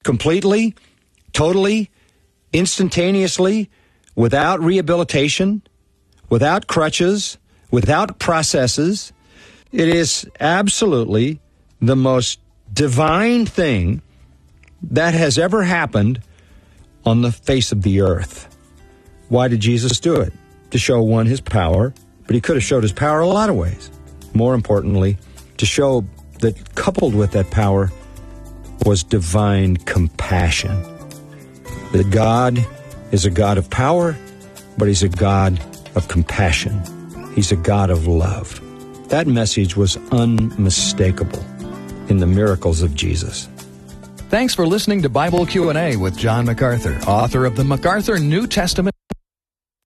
completely, totally, instantaneously, without rehabilitation, without crutches, without processes. It is absolutely the most divine thing that has ever happened on the face of the earth. Why did Jesus do it? To show, one, his power, but he could have showed his power a lot of ways. More importantly, to show that coupled with that power was divine compassion. That God is a God of power, but he's a God of compassion. He's a God of love. That message was unmistakable in the miracles of Jesus. Thanks for listening to Bible Q&A with John MacArthur, author of the MacArthur New Testament